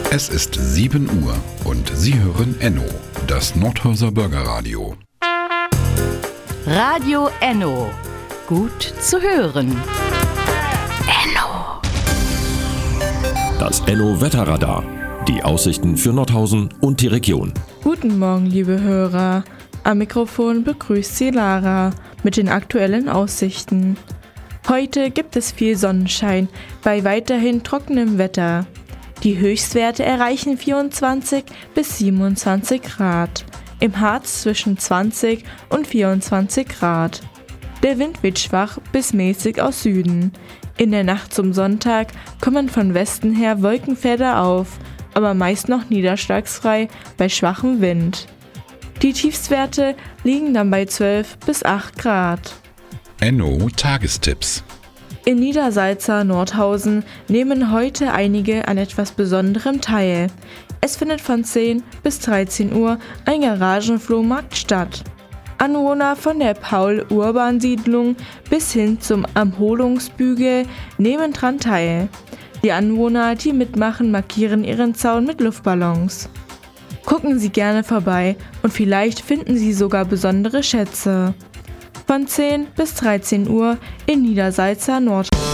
Es ist 7 Uhr und Sie hören Enno, das Nordhauser Bürgerradio. Radio Enno. Gut zu hören. Enno. Das Enno-Wetterradar. Die Aussichten für Nordhausen und die Region. Guten Morgen, liebe Hörer. Am Mikrofon begrüßt Sie Lara mit den aktuellen Aussichten. Heute gibt es viel Sonnenschein bei weiterhin trockenem Wetter. Die Höchstwerte erreichen 24 bis 27 Grad. Im Harz zwischen 20 und 24 Grad. Der Wind weht schwach bis mäßig aus Süden. In der Nacht zum Sonntag kommen von Westen her Wolkenfelder auf, aber meist noch niederschlagsfrei bei schwachem Wind. Die Tiefstwerte liegen dann bei 12 bis 8 Grad. Enno Tagestipps. In Niedersalza, Nordhausen nehmen heute einige an etwas Besonderem teil. Es findet von 10 bis 13 Uhr ein Garagenflohmarkt statt. Anwohner von der Paul-Urban-Siedlung bis hin zum Erholungsbügel nehmen dran teil. Die Anwohner, die mitmachen, markieren ihren Zaun mit Luftballons. Gucken Sie gerne vorbei und vielleicht finden Sie sogar besondere Schätze. Von 10 bis 13 Uhr in Niedersalza, Nordhausen.